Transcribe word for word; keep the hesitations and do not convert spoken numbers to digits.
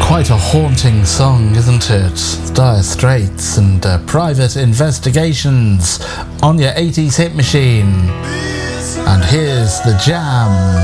Quite a haunting song, isn't it? Dire Straits and uh, Private Investigations on your eighties hit machine. And here's the jam.